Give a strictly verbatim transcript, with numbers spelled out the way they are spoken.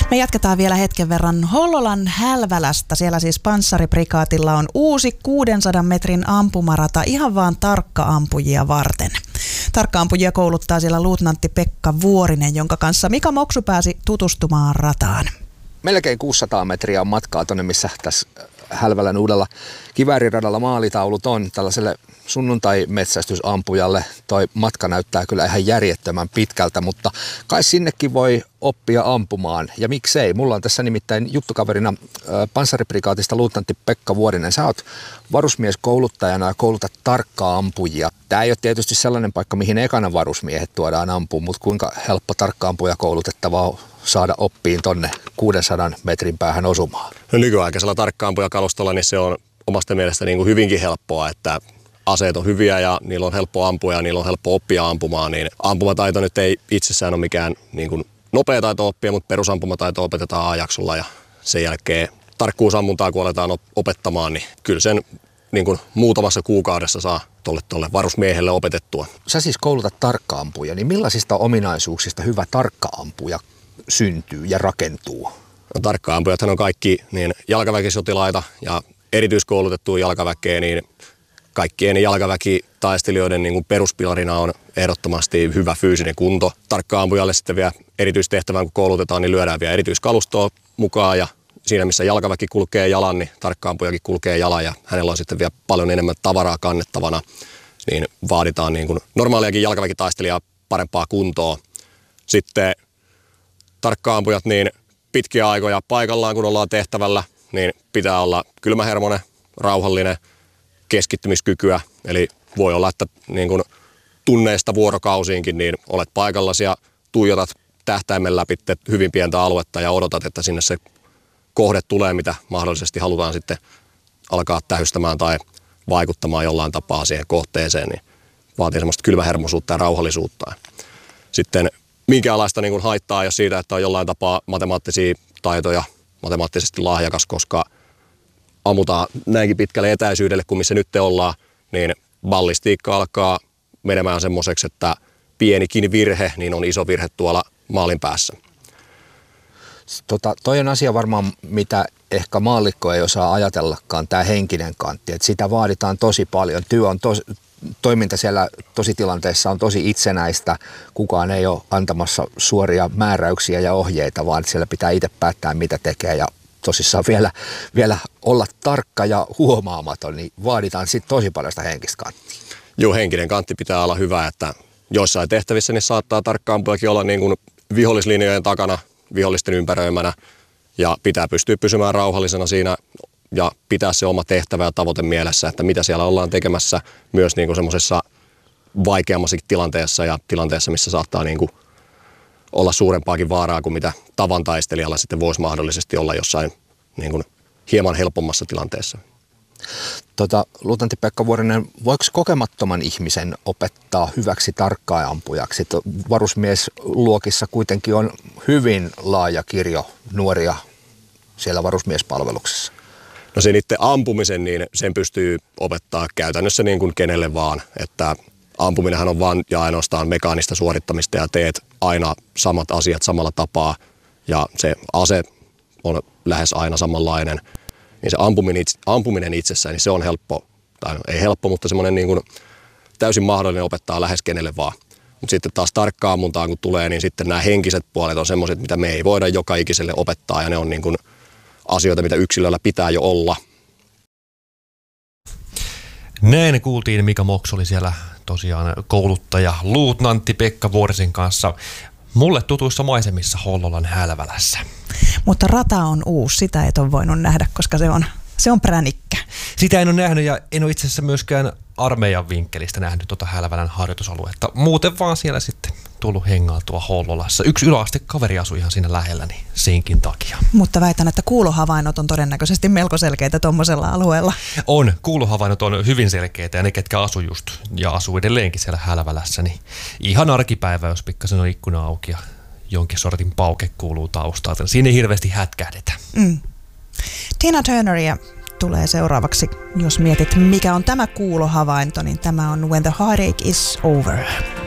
Me jatketaan vielä hetken verran Hollolan Hälvälästä. Siellä siis Panssariprikaatilla on uusi kuudensadan metrin ampumarata ihan vaan tarkka-ampujia varten. Tarkka-ampujia kouluttaa siellä luutnantti Pekka Vuorinen, jonka kanssa Mika Moksu pääsi tutustumaan rataan. Melkein kuusisataa metriä on matkaa tuonne, missä tässä Hälvälän uudella kivääriradalla maalitaulut on. Tällaiselle sunnuntai-metsästysampujalle toi matka näyttää kyllä ihan järjettömän pitkältä, mutta kai sinnekin voi oppia ampumaan. Ja miksei? Mulla on tässä nimittäin juttukaverina Panssariprikaatista luutnantti Pekka Vuorinen. Sä oot varusmieskouluttajana ja koulutat tarkkaa ampujia. Tää ei ole tietysti sellainen paikka, mihin ekana varusmiehet tuodaan ampuun, mutta kuinka helppo tarkka ampuja koulutettava on saada oppiin tonne kuudensadan metrin päähän osumaan? No, nykyaikaisella tarkka-ampujakalustolla niin se on omasta mielestä niin kuin hyvinkin helppoa, että aseet on hyviä ja niillä on helppo ampua ja niillä on helppo oppia ampumaan, niin ampumataito nyt ei itsessään ole mikään niin kuin nopea taito oppia, mutta perusampumataito opetetaan A-jaksolla ja sen jälkeen tarkkuusammuntaa kun aletaan opettamaan, niin kyllä sen niin kuin muutamassa kuukaudessa saa tolle, tolle varusmiehelle opetettua. Sä siis koulutat tarkka-ampuja, niin millaisista ominaisuuksista hyvä tarkka-ampuja syntyy ja rakentuu? No, tarkka-ampujathan on kaikki niin jalkaväkisotilaita ja erityiskoulutettua jalkaväkeä, niin kaikkien jalkaväkitaistelijoiden niin kuin peruspilarina on ehdottomasti hyvä fyysinen kunto. Tarkka-ampujalle sitten vielä erityistehtävään kun koulutetaan, niin lyödään vielä erityiskalustoa mukaan ja siinä missä jalkaväki kulkee jalan, niin tarkka-ampujakin kulkee jalan ja hänellä on sitten vielä paljon enemmän tavaraa kannettavana, niin vaaditaan niin kuin normaaliakin jalkaväkitaistelijaa parempaa kuntoa. Sitten tarkka-ampujat niin pitkiä aikoja paikallaan, kun ollaan tehtävällä, niin pitää olla kylmähermonen, rauhallinen, keskittymiskykyä. Eli voi olla, että niin kun tunneista vuorokausiinkin niin olet paikallasi ja tuijotat tähtäimen läpi hyvin pientä aluetta ja odotat, että sinne se kohde tulee, mitä mahdollisesti halutaan sitten alkaa tähystämään tai vaikuttamaan jollain tapaa siihen kohteeseen, niin vaatii semmoista kylmähermoisuutta ja rauhallisuutta. Sitten minkäänlaista niin kun haittaa jos siitä, että on jollain tapaa matemaattisia taitoja, matemaattisesti lahjakas, koska ammutaan näinkin pitkälle etäisyydelle kuin missä nyt ollaan, niin ballistiikka alkaa menemään semmoiseksi, että pienikin virhe niin on iso virhe tuolla maalin päässä. Tota, toi on asia varmaan, mitä ehkä maallikko ei osaa ajatellakaan, tämä henkinen kantti. Et sitä vaaditaan tosi paljon. Työ on tos, toiminta siellä tositilanteessa on tosi itsenäistä. Kukaan ei ole antamassa suoria määräyksiä ja ohjeita, vaan siellä pitää itse päättää, mitä tekee. Ja tosissaan vielä, vielä olla tarkka ja huomaamaton, niin vaaditaan sitten tosi paljon sitä henkistä kanttia. Joo, henkinen kantti pitää olla hyvä, että joissain tehtävissä niin saattaa tarkka-ampujakin olla niin kuin vihollislinjojen takana, vihollisten ympäröimänä, ja pitää pystyä pysymään rauhallisena siinä ja pitää se oma tehtävä ja tavoite mielessä, että mitä siellä ollaan tekemässä myös niin kuin semmoisessa vaikeammassakin tilanteessa ja tilanteessa, missä saattaa niin kuin olla suurempaakin vaaraa kuin mitä tavan taistelijalla sitten voisi mahdollisesti olla jossain niin kuin hieman helpommassa tilanteessa. Tota, luutnantti Pekka Vuorinen, voiko kokemattoman ihmisen opettaa hyväksi tarkka-ampujaksi? Varusmiesluokissa kuitenkin on hyvin laaja kirjo nuoria siellä varusmiespalveluksessa. No sen itse ampumisen, niin sen pystyy opettaa käytännössä niin kuin kenelle vaan, että ampuminenhan on vain ja ainoastaan mekaanista suorittamista ja teet aina samat asiat samalla tapaa ja se ase on lähes aina samanlainen. Niin se ampuminen, ampuminen itsessään, niin se on helppo, tai ei helppo, mutta semmoinen niin kuin täysin mahdollinen opettaa lähes kenelle vaan. Mutta sitten taas tarkkaan ammuntaan kun tulee, niin sitten nämä henkiset puolet on semmoiset, mitä me ei voida joka ikiselle opettaa ja ne on niin kuin asioita, mitä yksilöllä pitää jo olla. Näin kuultiin, Mika Moksu oli siellä tosiaan kouluttaja luutnantti Pekka Vuorisen kanssa mulle tutuissa maisemissa Hollolan Hälvälässä. Mutta rata on uusi, sitä et ole voinut nähdä, koska se on, se on pränikkä. Sitä en ole nähnyt ja en ole itse asiassa myöskään armeijan vinkkelistä nähnyt tuota Hälvälän harjoitusaluetta. Muuten vaan siellä sitten tullut hengautua Hollolassa. Yksi yläaste kaveri asui ihan siinä lähellä, niin senkin takia. Mutta väitän, että kuulohavainnot on todennäköisesti melko selkeitä tuommoisella alueella. On. Kuulohavainnot on hyvin selkeitä ja ne, ketkä asuu just ja asuu edelleenkin siellä Hälvälässä, niin ihan arkipäivä, jos pikkasen on ikkuna auki ja jonkin sortin pauke kuuluu taustalta. Siinä ei hirveästi hätkähdetä. Mm. Tina Turneria tulee seuraavaksi. Jos mietit, mikä on tämä kuulohavainto, niin tämä on When the Heartache is Over.